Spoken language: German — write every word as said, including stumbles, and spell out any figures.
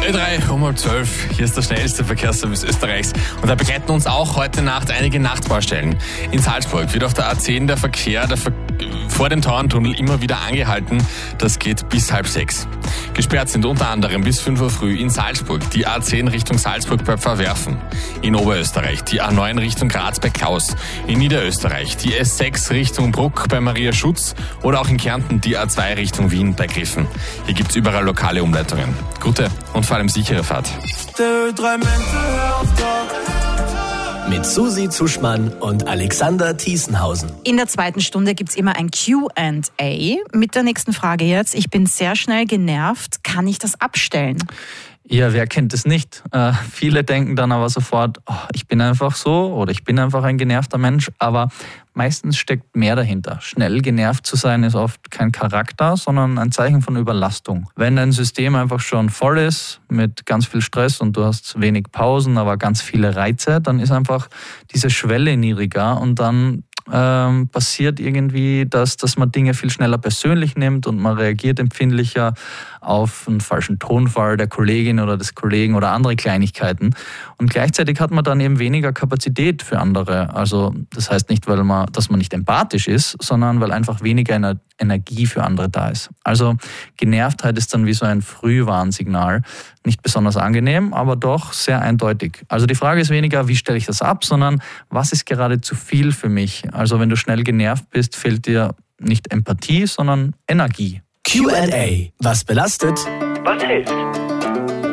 Halb drei, um halb zwölf. Hier ist der schnellste Verkehrsservice Österreichs. Und da begleiten uns auch heute Nacht einige Nachtbaustellen. In Salzburg wird auf der A zehn der Verkehr der Ver- vor dem Tauerntunnel immer wieder angehalten. Das geht bis halb sechs. Gesperrt sind unter anderem bis fünf Uhr früh in Salzburg die A zehn Richtung Salzburg bei Pfarrwerfen. In Oberösterreich die A neun Richtung Graz bei Klaus. In Niederösterreich die S sechs Richtung Bruck bei Maria Schutz. Oder auch in Kärnten die A zwei Richtung Wien bei Griffen. Hier gibt's überall lokale Umleitungen. Gute und vor allem sichere Fahrt. Mit Susi Zuschmann und Alexander Thiesenhausen. In der zweiten Stunde gibt's immer ein Q and A. Mit der nächsten Frage jetzt. Ich bin sehr schnell genervt. Kann ich das abstellen? Ja, wer kennt es nicht? Äh, viele denken dann aber sofort, oh, ich bin einfach so oder ich bin einfach ein genervter Mensch. Aber meistens steckt mehr dahinter. Schnell genervt zu sein ist oft kein Charakter, sondern ein Zeichen von Überlastung. Wenn dein System einfach schon voll ist mit ganz viel Stress und du hast wenig Pausen, aber ganz viele Reize, dann ist einfach diese Schwelle niedriger und dann ähm, passiert irgendwie, dass, dass man Dinge viel schneller persönlich nimmt und man reagiert empfindlicher auf einen falschen Tonfall der Kollegin oder des Kollegen oder andere Kleinigkeiten. Und gleichzeitig hat man dann eben weniger Kapazität für andere. Also das heißt nicht, weil man, dass man nicht empathisch ist, sondern weil einfach weniger Ener- Energie für andere da ist. Also Genervtheit ist dann wie so ein Frühwarnsignal. Nicht besonders angenehm, aber doch sehr eindeutig. Also die Frage ist weniger, wie stelle ich das ab, sondern was ist gerade zu viel für mich? Also wenn du schnell genervt bist, fehlt dir nicht Empathie, sondern Energie. Q and A. Was belastet? Was hilft?